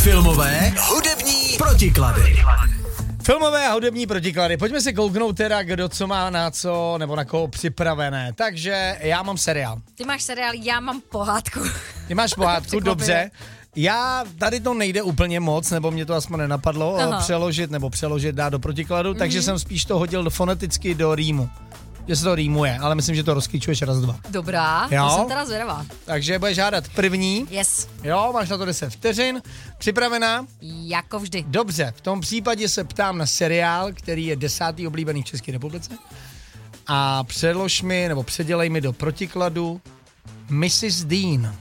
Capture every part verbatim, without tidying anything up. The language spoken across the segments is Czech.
Filmové, hudební protiklady. Filmové a hudební protiklady. Pojďme se kouknout teda, kdo co má na co, nebo na koho připravené. Takže já mám seriál. Ty máš seriál, já mám pohádku. Ty máš pohádku, dobře. Já, tady to nejde úplně moc, nebo mě to aspoň nenapadlo, Aha. přeložit, nebo přeložit, dát do protikladu, mm-hmm. takže jsem spíš to hodil foneticky do rýmu. Že se to rýmuje, ale myslím, že to rozklíčuješ raz, dva. Dobrá, jo? To jsem teda zvědavá. Takže budeš žádat první. Yes. Jo, máš na to deset vteřin. Připravená? Jako vždy. Dobře, v tom případě se ptám na seriál, který je desátý oblíbený v České republice. A předlož mi, nebo předělej mi do protikladu missus Dean.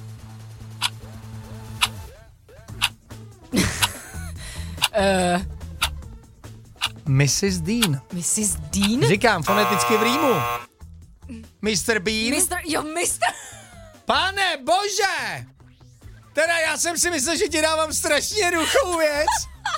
uh. missus Dean. missus Dean? Říkám foneticky v rýmu. mister Bean. mister Jo, mister Pane bože! Teda já jsem si myslel, že ti dávám strašně jednoduchou věc.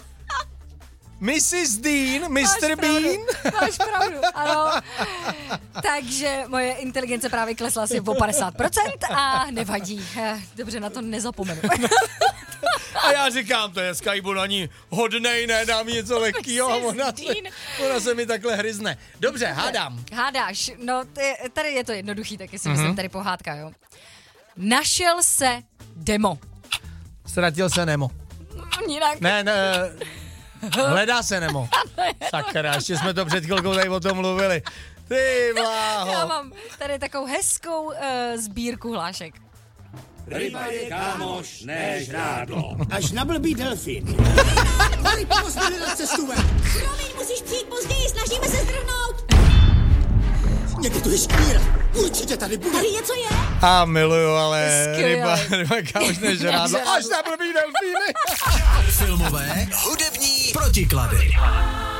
missus Dean, mister Bean. Máš pravdu, ano. Takže moje inteligence právě klesla asi o padesát procent a nevadí. Dobře, na to nezapomenu. A já říkám, to je Skybu na ní hodnej, ne, dám něco lehkýho a ona, ona se mi takhle hryzne. Dobře, hádám. Hádáš, no t- tady je to jednoduchý, taky si mm-hmm. myslím, tady pohádka, jo. Našel se Demo. Ztratil se Nemo. Jinak. Ne, ne, hledá se Nemo. Sakra, ještě jsme to před chvilkou tady o tom mluvili. Ty bláho. Já mám tady takovou hezkou uh, sbírku hlášek. Ryba je kámoš, ne žrádlo. Až na blbý delfín. Tady pomoz mi hledat cestu ven. Promiň, musíš přijít později, snažíme se zdrhnout. Někde tu je škvíra. Určitě tady bude. Tady něco je. A miluju, ale Skvělý. ryba, ryba kámoš, ne žrádlo. Až na blbý delfíny. Filmové, hudební protiklady.